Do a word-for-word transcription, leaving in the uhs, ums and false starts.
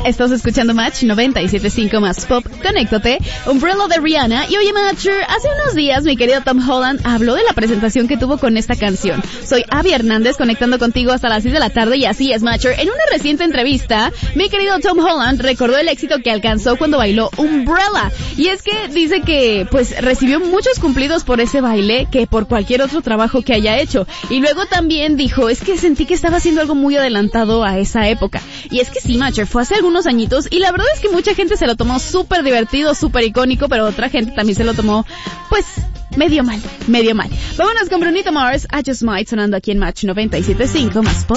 Estás escuchando Match noventa y siete punto cinco más Pop. Conéctate, Umbrella de Rihanna. Y oye, Matcher, hace unos días mi querido Tom Holland habló de la presentación que tuvo con esta canción. Soy Abby Hernández, conectando contigo hasta las seis de la tarde, y así es, Matcher. En una reciente entrevista, mi querido Tom Holland recordó el éxito que alcanzó cuando bailó Umbrella. Y es que dice que, pues, recibió muchos cumplidos por ese baile que por cualquier otro trabajo que haya hecho. Y luego también dijo, es que sentí que estaba haciendo algo muy adelantado a esa época. Y es que sí, Matcher, fue hace algunos añitos, y la verdad es que mucha gente se lo tomó súper divertido, súper icónico, pero otra gente también se lo tomó, pues, medio mal, medio mal. Vámonos con Brunito Mars, I Just Might, sonando aquí en Match noventa y siete punto cinco más Pop.